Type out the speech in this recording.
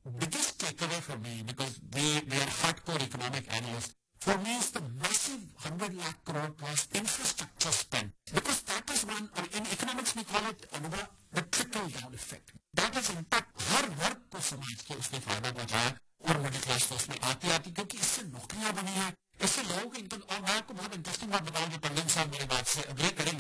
biggest takeaway for me, because we are hardcore economic analysts, for me is the massive 100 lakh crore plus infrastructure spend. Because that is one, in economics we call it the trickle down effect. That has impact हर वर्ग को समाज के उसने फायदा पहुंचाया और middle class तो उसमें आती आती, क्योंकि इससे नौकरियां बनी हैं, इससे लोगों के इनकम। और मैं आपको बहुत इंटरेस्टिंग बात बताऊं, जो पंडित साहब मेरी बात से अग्री करेंगे।